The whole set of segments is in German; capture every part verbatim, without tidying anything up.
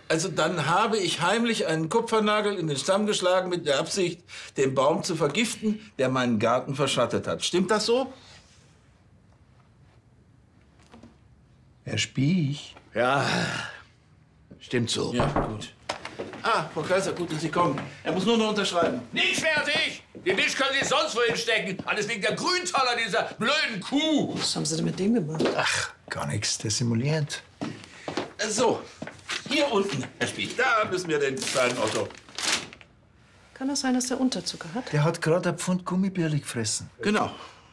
Also dann habe ich heimlich einen Kupfernagel in den Stamm geschlagen mit der Absicht, den Baum zu vergiften, der meinen Garten verschattet hat. Stimmt das so? Herr Spiech? Ja, stimmt so. Ja, gut. Ah, Frau Kaiser, gut, dass Sie kommen. Er muss nur noch unterschreiben. Nicht fertig! Den Tisch können Sie sonst wohin stecken. Alles wegen der Grüntaler, dieser blöden Kuh. Was haben Sie denn mit dem gemacht? Ach, gar nichts. Der simuliert. So, hier unten, Herr Spiech, da müssen wir den kleinen Otto. Kann das sein, dass der Unterzucker hat? Der hat gerade ein Pfund Gummibärli gefressen. Genau.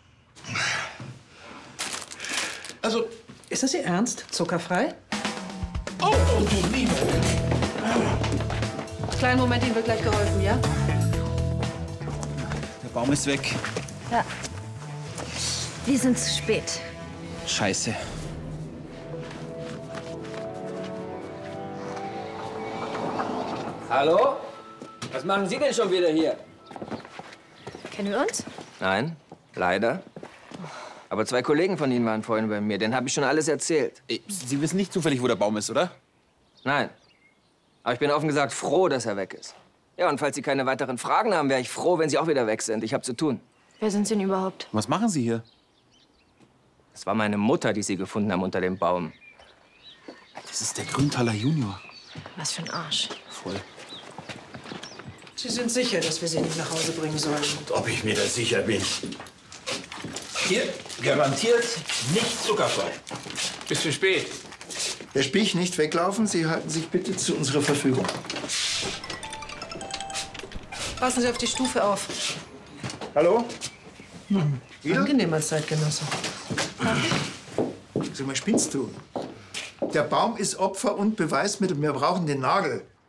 Also, Ist das Ihr Ernst? Zuckerfrei? oh, oh du Liebe. Kleinen Moment, Ihnen wird gleich geholfen, ja? Der Baum ist weg. Ja. Wir sind zu spät. Scheiße. Hallo? Was machen Sie denn schon wieder hier? Kennen wir uns? Nein, leider. Aber zwei Kollegen von Ihnen waren vorhin bei mir. Denen habe ich schon alles erzählt. Sie wissen nicht zufällig, wo der Baum ist, oder? Nein. Aber ich bin offen gesagt froh, dass er weg ist. Ja, und falls Sie keine weiteren Fragen haben, wäre ich froh, wenn Sie auch wieder weg sind. Ich habe zu tun. Wer sind Sie denn überhaupt? Was machen Sie hier? Es war meine Mutter, die Sie gefunden haben unter dem Baum. Das ist der Grüntaler Junior. Was für ein Arsch. Voll. Sie sind sicher, dass wir Sie nicht nach Hause bringen sollen? Ob ich mir da sicher bin? Hier, garantiert nicht zuckerfrei. Ist zu spät. Herr Spiech, nicht weglaufen. Sie halten sich bitte zu unserer Verfügung. Passen Sie auf die Stufe auf. Hallo? Wieder? Angenehm als Zeitgenosse. Sag mal, spinnst du? Der Baum ist Opfer und Beweismittel. Wir brauchen den Nagel.